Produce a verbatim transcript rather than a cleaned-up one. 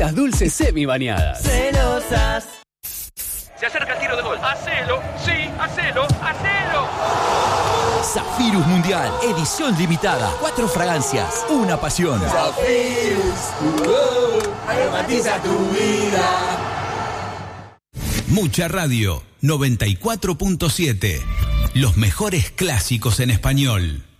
galletas dulces semi bañadas. Celosas. Se acerca el tiro de gol. ¡Hacelo! ¡Sí! ¡Hacelo! ¡Hacelo! Zafirus Mundial, edición limitada. Cuatro fragancias, una pasión. Zafirus, uh, aromatiza tu vida. Mucha Radio, noventa y cuatro punto siete. Los mejores clásicos en español.